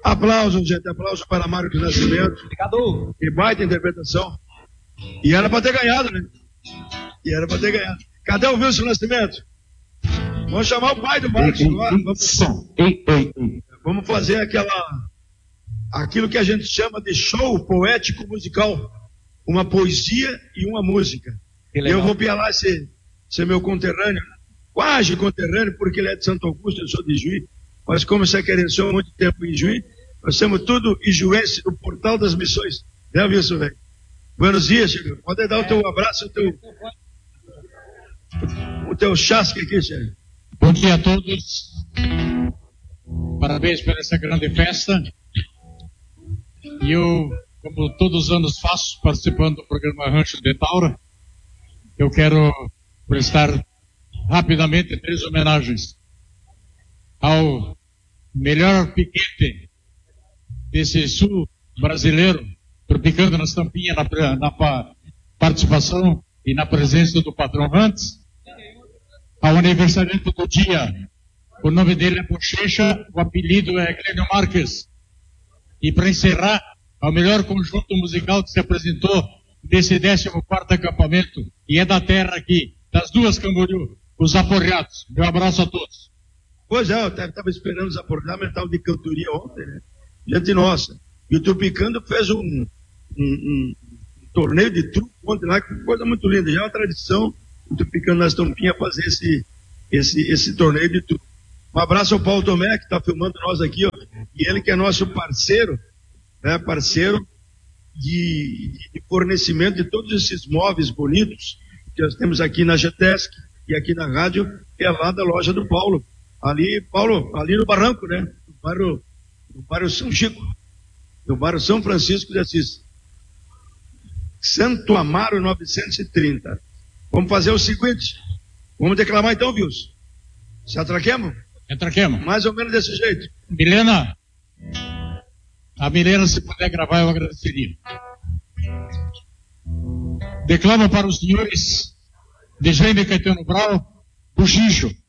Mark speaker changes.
Speaker 1: Aplausos, gente, aplausos para Marcos Nascimento.
Speaker 2: Obrigado.
Speaker 1: Que baita interpretação. E era para ter ganhado, né? Cadê o Wilson Nascimento? Vamos chamar o pai do Marcos agora. Vamos fazer aquilo que a gente chama de show poético musical. Uma poesia e uma música. Eu vou pialar esse meu conterrâneo, quase conterrâneo, porque ele é de Santo Augusto, eu sou de Juí. Mas como você querenciou muito tempo em Juí, nós somos tudo ijuense do Portal das Missões. Né, Wilson, velho? Buenos dias, Chico. Pode dar o teu abraço, o teu chasque aqui, Chico.
Speaker 3: Bom dia a todos. Parabéns por essa grande festa. E eu, como todos os anos faço, participando do programa Rancho de Taura, eu quero prestar rapidamente 3 homenagens ao melhor piquete desse sul brasileiro, tropicando nas tampinhas na participação e na presença do patrão Rantes, ao aniversariante do dia. O nome dele é Bochecha, o apelido é Glênio Marques. E para encerrar, ao melhor conjunto musical que se apresentou desse 14º acampamento, e é da terra aqui, das 2 Camboriú, os Aporreados. Meu abraço a todos.
Speaker 1: Pois é, eu estava esperando os Aporreados, mas estava de cantoria ontem, né? Gente nossa. E o Tropicando fez um torneio de truco ontem lá, que coisa muito linda. Já é uma tradição, o Tropicando nas Tampinhas fazer esse torneio de truco. Um abraço ao Paulo Tomé, que está filmando nós aqui, ó, e ele que é nosso parceiro, né, de fornecimento de todos esses móveis bonitos que nós temos aqui na GTESC e aqui na rádio, que é lá da loja do Paulo. Ali, Paulo, ali no Barranco, né? No bairro São Chico, no bairro São Francisco de Assis. Santo Amaro 930. Vamos fazer o seguinte, vamos declamar então, Wilson. Se atraquemos?
Speaker 3: Atraquemos.
Speaker 1: Mais ou menos desse jeito.
Speaker 3: Milena, a Milena, se puder gravar, eu agradeceria. Declamo para os senhores de Jaime Caetano Brau, Buchicho,